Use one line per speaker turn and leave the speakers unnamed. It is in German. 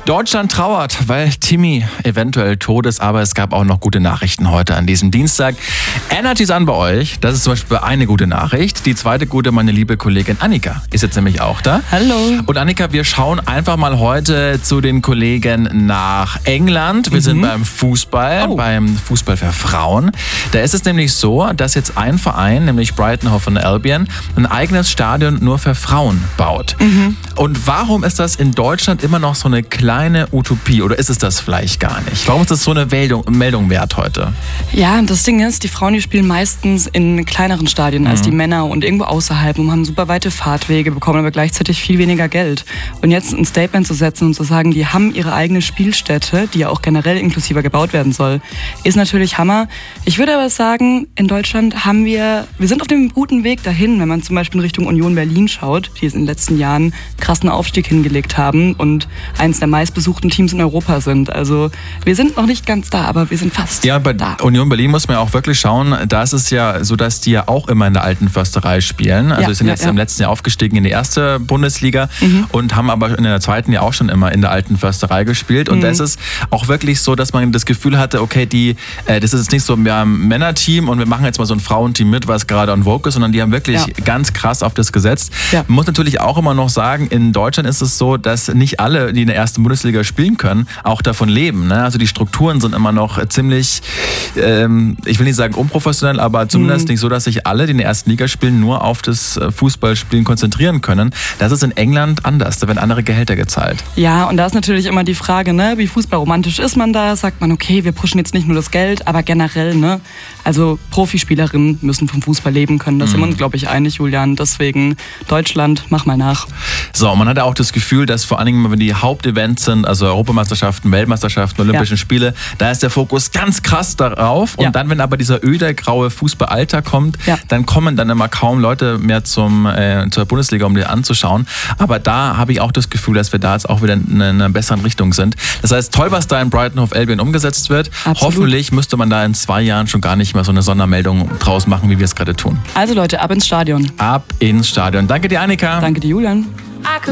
Deutschland trauert, weil Timmy eventuell tot ist, aber es gab auch noch gute Nachrichten heute an diesem Dienstag. Energy's an bei euch. Das ist zum Beispiel eine gute Nachricht. Die zweite gute, meine liebe Kollegin Annika ist jetzt nämlich auch da.
Hallo.
Und Annika, wir schauen einfach mal heute zu den Kollegen nach England. Wir sind beim Fußball, beim Fußball für Frauen. Da ist es nämlich so, dass jetzt ein Verein, nämlich Brighton Hove Albion, ein eigenes Stadion nur für Frauen baut. Und warum ist das in Deutschland immer noch so eine kleine Utopie? Oder ist es das vielleicht gar nicht? Warum ist das so eine Meldung wert heute?
Ja, das Ding ist, die Frauen, die spielen meistens in kleineren Stadien als die Männer und irgendwo außerhalb und haben super weite Fahrtwege, bekommen aber gleichzeitig viel weniger Geld. Und jetzt ein Statement zu setzen und zu sagen, die haben ihre eigene Spielstätte, die ja auch generell inklusiver gebaut werden soll, ist natürlich Hammer. Ich würde aber sagen, in Deutschland wir sind auf dem guten Weg dahin, wenn man zum Beispiel in Richtung Union Berlin schaut, die in den letzten Jahren einen krassen Aufstieg hingelegt haben und eins der meistbesuchten Teams in Europa sind. Also wir sind noch nicht ganz da, aber wir sind fast da.
Union Berlin muss man ja auch wirklich schauen, da ist es ja so, dass die ja auch immer in der alten Försterei spielen. Also sind jetzt im letzten Jahr aufgestiegen in die erste Bundesliga und haben aber in der zweiten ja auch schon immer in der alten Försterei gespielt. Und da ist es auch wirklich so, dass man das Gefühl hatte, okay, das ist jetzt nicht so ein Männerteam und wir machen jetzt mal so ein Frauenteam mit, was gerade on vogue ist, sondern die haben wirklich ganz krass auf das gesetzt. Ja. Man muss natürlich auch immer noch sagen, in Deutschland ist es so, dass nicht alle, die in der ersten Bundesliga spielen können, auch davon leben. Ne? Also die Strukturen sind immer noch ziemlich, ich will nicht sagen unprofessionell, aber zumindest nicht so, dass sich alle, die in der ersten Liga spielen, nur auf das Fußballspielen konzentrieren können. Das ist in England anders, da werden andere Gehälter gezahlt.
Ja, und da ist natürlich immer die Frage, ne, wie fußballromantisch ist man da? Sagt man, okay, wir pushen jetzt nicht nur das Geld, aber generell, ne? Also Profispielerinnen müssen vom Fußball leben können. Da sind wir uns, glaube ich, einig, Julian. Deswegen Deutschland, mach mal nach.
So, man hat ja auch das Gefühl, dass vor allen Dingen, wenn die Hauptevents sind, also Europameisterschaften, Weltmeisterschaften, Olympischen Spiele, da ist der Fokus ganz krass darauf. Und dann, wenn aber dieser öde, graue Fußballalltag kommt, dann kommen dann immer kaum Leute mehr zur Bundesliga, um die anzuschauen. Aber da habe ich auch das Gefühl, dass wir da jetzt auch wieder in einer besseren Richtung sind. Das heißt, toll, was da in Brighton Hove Albion umgesetzt wird. Absolut. Hoffentlich müsste man da in 2 Jahren schon gar nicht mehr so eine Sondermeldung draus machen, wie wir es gerade tun.
Also Leute, ab ins Stadion.
Ab ins Stadion. Danke dir, Annika.
Danke dir, Julian.